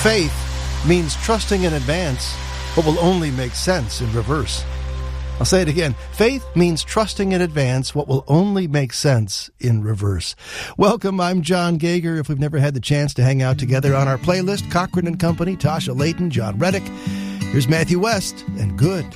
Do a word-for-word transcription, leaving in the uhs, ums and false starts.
Faith means trusting in advance what will only make sense in reverse. I'll say it again. Faith means trusting in advance what will only make sense in reverse. Welcome, I'm John Gager. If we've never had the chance to hang out together on our playlist, Cochran and Company, Tasha Layton, John Reddick. Here's Matthew West and Good